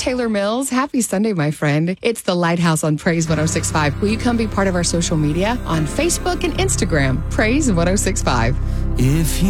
Taylor Mills. Happy Sunday, my friend. It's the Lighthouse on Praise 106.5. Will you come be part of our social media on Facebook and Instagram? Praise 106.5. If you